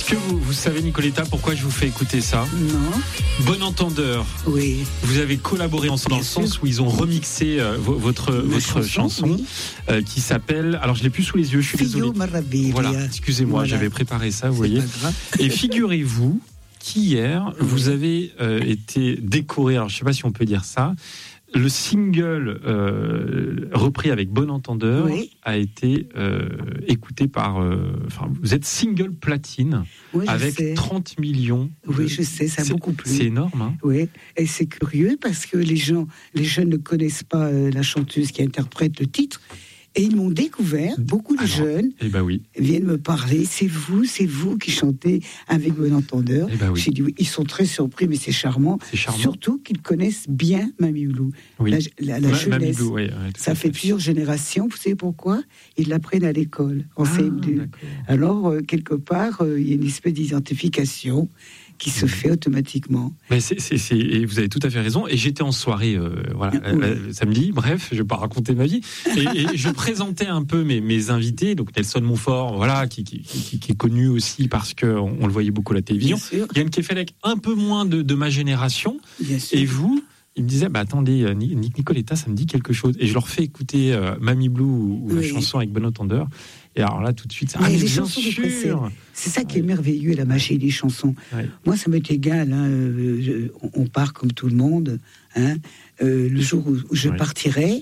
Est-ce que vous savez, Nicoletta, pourquoi je vous fais écouter ça ? Non. Bon entendeur. Oui. Vous avez collaboré ensemble dans le sens où ils ont remixé votre chanson oui. Qui s'appelle... Alors, je l'ai plus sous les yeux, je suis désolé. Voilà, excusez-moi, j'avais préparé ça, vous voyez. Et figurez-vous qu'hier, vous avez été décoré, alors je ne sais pas si on peut dire ça, le single repris avec Bon Entendeur oui. a été écouté par... vous êtes single platine oui, avec sais. 30 millions. Oui, je sais, ça a beaucoup plu. C'est énorme. Hein, oui, et c'est curieux parce que les jeunes ne connaissent pas la chanteuse qui interprète le titre. Et ils m'ont découvert, beaucoup de jeunes oui. viennent me parler, c'est vous qui chantez avec Bon Entendeur. J'ai dit oui, ils sont très surpris, mais c'est charmant. Surtout qu'ils connaissent bien Mamie Loulou. Oui. La jeunesse, Loulou, oui, ça fait plusieurs générations, vous savez pourquoi ? Ils l'apprennent à l'école, en CM2. Alors, quelque part, il y a une espèce d'identification qui se fait automatiquement. Mais et vous avez tout à fait raison. Et j'étais en soirée samedi, bref, je ne vais pas raconter ma vie. Et je présentais un peu mes invités, donc Nelson Montfort, voilà, qui est connu aussi parce qu'on le voyait beaucoup à la télévision. Yann Kefelec, un peu moins de ma génération. Et vous, il me disait, attendez, Nicoletta, ça me dit quelque chose. Et je leur fais écouter Mamie Blue ou la chanson avec Bon Entendeur. Et alors là, tout de suite, les chansons c'est ça qui est merveilleux, la magie des chansons. Ouais. Moi, ça m'est égal. On part comme tout le monde. Le jour où je partirai,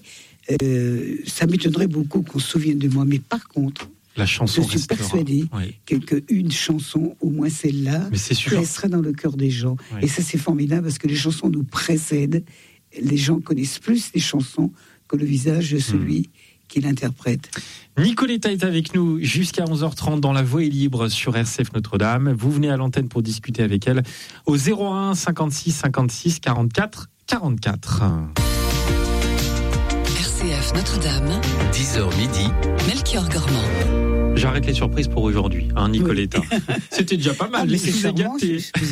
ça m'étonnerait beaucoup qu'on se souvienne de moi. Mais par contre, la chanson je suis persuadée qu'une chanson, au moins celle-là, restera dans le cœur des gens. Ouais. Et ça, c'est formidable parce que les chansons nous précèdent. Les gens connaissent plus les chansons que le visage de celui qui l'interprète. Nicoletta est avec nous jusqu'à 11h30 dans La Voix est libre sur RCF Notre-Dame. Vous venez à l'antenne pour discuter avec elle au 01 56 56 44 44. RCF Notre-Dame, 10h midi, Melchior Gormand. J'arrête les surprises pour aujourd'hui, Nicoletta. Oui. C'était déjà pas mal, je vous ai gâté.